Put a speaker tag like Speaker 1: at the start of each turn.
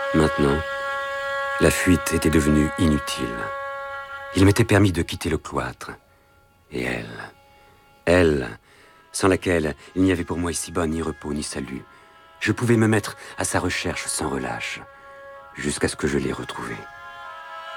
Speaker 1: Maintenant, la fuite était devenue inutile. Il m'était permis de quitter le cloître. Et elle, sans laquelle il n'y avait pour moi ici-bas ni repos ni salut, je pouvais me mettre à sa recherche sans relâche, jusqu'à ce que je l'aie retrouvée.